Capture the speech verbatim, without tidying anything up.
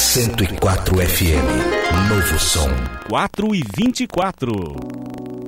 cento e quatro F M. Novo som. quatro e vinte e quatro.